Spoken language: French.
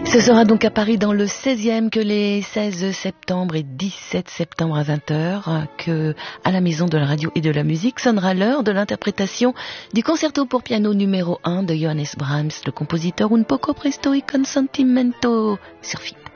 Ce sera donc à Paris dans le 16e que les 16 septembre et 17 septembre à 20h que à la Maison de la Radio et de la Musique sonnera l'heure de l'interprétation du concerto pour piano numéro 1 de Johannes Brahms, le compositeur Un poco presto y consentimento sur FIP.